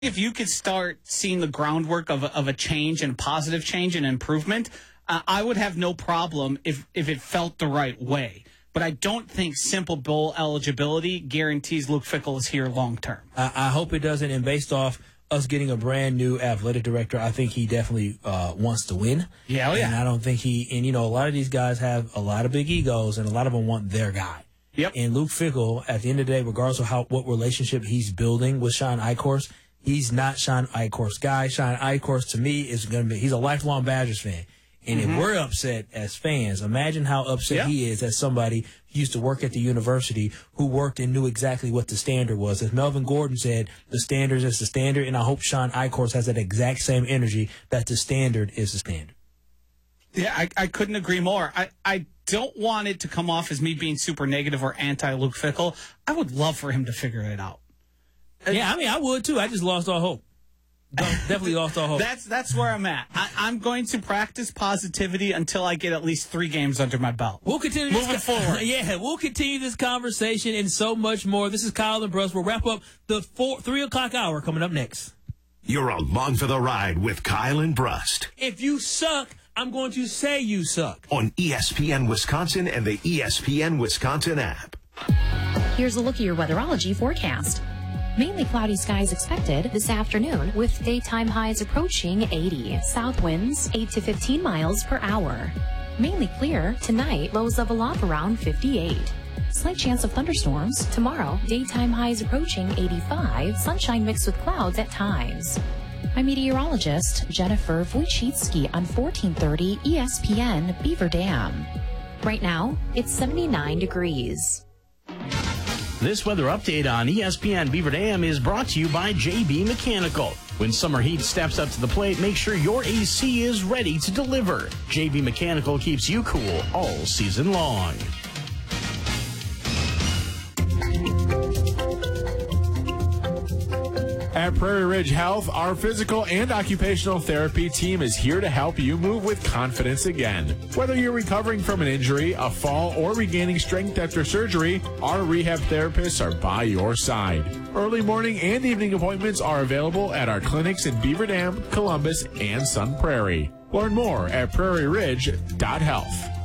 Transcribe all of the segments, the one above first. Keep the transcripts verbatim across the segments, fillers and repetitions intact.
If you could start seeing the groundwork of a, of a change and positive change and improvement, uh, I would have no problem if, if it felt the right way. But I don't think simple bowl eligibility guarantees Luke Fickell is here long term. I, I hope it doesn't. And based off us getting a brand new athletic director, I think he definitely uh, wants to win. Yeah, oh yeah. And I don't think he, and you know, a lot of these guys have a lot of big egos, and a lot of them want their guy. Yep. And Luke Fickell, at the end of the day, regardless of how what relationship he's building with Sean Eichhorst, he's not Sean Eichhorst's guy. Sean Eichhorst, to me, is going to be, he's a lifelong Badgers fan. And mm-hmm. if we're upset as fans, imagine how upset yeah. he is as somebody who used to work at the university, who worked and knew exactly what the standard was. As Melvin Gordon said, the standard is the standard, and I hope Sean Eichhorst has that exact same energy, that the standard is the standard. Yeah, I, I couldn't agree more. I, I don't want it to come off as me being super negative or anti-Luke Fickell. I would love for him to figure it out. Yeah, I mean, I would too. I just lost all hope. Definitely lost all hope. That's that's where I'm at. I, I'm going to practice positivity until I get at least three games under my belt. We'll continue moving this, forward. Yeah, we'll continue this conversation and so much more. This is Kyle and Bruss. We'll wrap up the four, three o'clock hour coming up next. You're along for the ride with Kyle and Brust. If you suck, I'm going to say you suck. On E S P N Wisconsin and the E S P N Wisconsin app. Here's a look at your weatherology forecast. Mainly cloudy skies expected this afternoon with daytime highs approaching eighty. South winds eight to fifteen miles per hour. Mainly clear tonight, lows level off around fifty-eight. Slight chance of thunderstorms tomorrow, daytime highs approaching eighty-five, sunshine mixed with clouds at times. I'm meteorologist Jennifer Wojcicki on fourteen thirty E S P N Beaver Dam. Right now, it's seventy-nine degrees. This weather update on E S P N Beaver Dam is brought to you by J B Mechanical. When summer heat steps up to the plate, make sure your A C is ready to deliver. J B Mechanical keeps you cool all season long. At Prairie Ridge Health, our physical and occupational therapy team is here to help you move with confidence again. Whether you're recovering from an injury, a fall, or regaining strength after surgery, our rehab therapists are by your side. Early morning and evening appointments are available at our clinics in Beaver Dam, Columbus, and Sun Prairie. Learn more at prairie ridge dot health.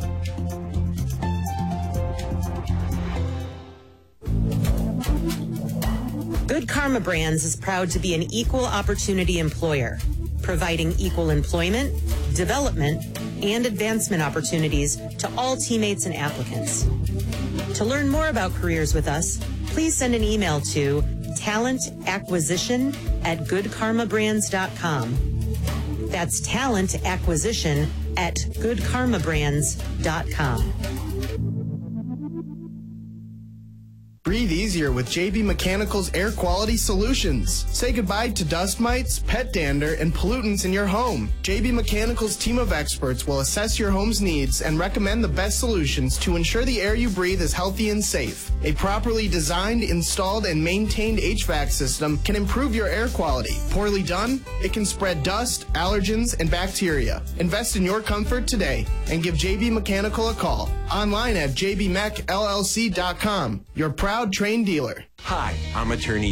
Good Karma Brands is proud to be an equal opportunity employer, providing equal employment, development, and advancement opportunities to all teammates and applicants. To learn more about careers with us, please send an email to talent acquisition at good karma brands dot com. That's talent acquisition at good karma brands dot com. Breathe easier with J B Mechanical's air quality solutions. Say goodbye to dust mites, pet dander, and pollutants in your home. J B Mechanical's team of experts will assess your home's needs and recommend the best solutions to ensure the air you breathe is healthy and safe. A properly designed, installed, and maintained H V A C system can improve your air quality. Poorly done, it can spread dust, allergens, and bacteria. Invest in your comfort today and give J B Mechanical a call. Online at j b mech l l c dot com. Your proud trained dealer. Hi, I'm attorney